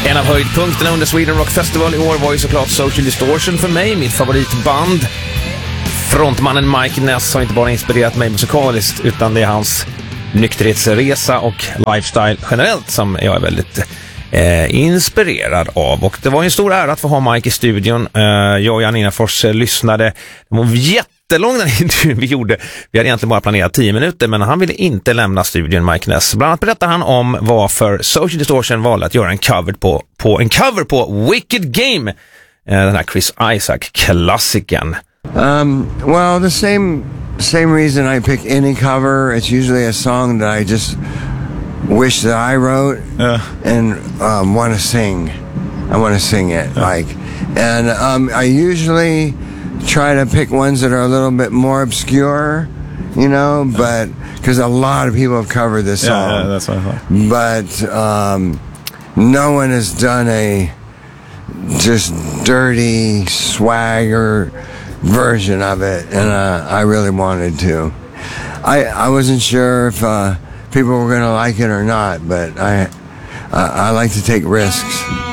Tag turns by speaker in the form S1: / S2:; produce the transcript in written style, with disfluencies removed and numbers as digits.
S1: En av höjdpunkterna under Sweden Rock Festival i år var ju såklart Social Distortion för mig, mitt favoritband. Frontmannen Mike Ness har inte bara inspirerat mig musikaliskt, utan det är hans nykterhetsresa och lifestyle generellt som jag är väldigt inspirerad av. Och det var en stor ära att få ha Mike i studion. Jag och Janina Fors lyssnade. Det var jättelång den intervjun vi gjorde. Vi hade egentligen bara planerat 10 minuter, men han ville inte lämna studion, Mike Ness. Bland annat berättar han om varför Social Distortion valde att göra en cover på Wicked Game, den här Chris Isaak-klassiken.
S2: Well, the same reason I pick any cover. It's usually a song that I just wish that I wrote and want to sing. I want to sing it and I usually try to pick ones that are a little bit more obscure, you know, but because a lot of people have covered this song.
S3: Yeah, that's what I thought.
S2: But no one has done a just dirty swagger version of it, and I really wanted to. I wasn't sure if people were going to like it or not, but I like to take risks.